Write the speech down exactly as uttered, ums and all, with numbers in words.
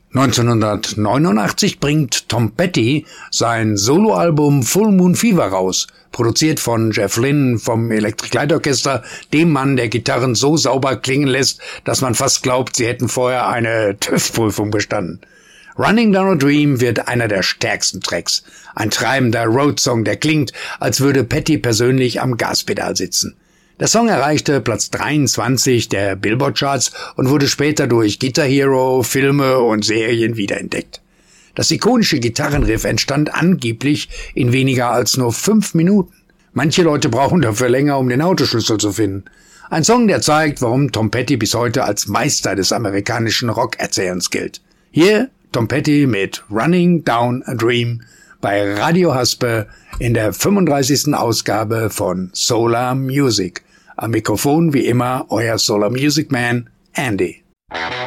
neunzehnhundertneunundachtzig bringt Tom Petty sein Soloalbum Full Moon Fever raus, produziert von Jeff Lynne vom Electric Light Orchestra, dem Mann, der Gitarren so sauber klingen lässt, dass man fast glaubt, sie hätten vorher eine TÜV-Prüfung bestanden. Running Down a Dream wird einer der stärksten Tracks. Ein treibender Road-Song, der klingt, als würde Petty persönlich am Gaspedal sitzen. Der Song erreichte Platz dreiundzwanzig der Billboard-Charts und wurde später durch Guitar Hero, Filme und Serien wiederentdeckt. Das ikonische Gitarrenriff entstand angeblich in weniger als nur fünf Minuten. Manche Leute brauchen dafür länger, um den Autoschlüssel zu finden. Ein Song, der zeigt, warum Tom Petty bis heute als Meister des amerikanischen Rockerzählens gilt. Hier Tom Petty mit Running Down a Dream bei Radio Haspe in der fünfunddreißigsten Ausgabe von Solar Music. Am Mikrofon wie immer euer Solar Music Man, Andy.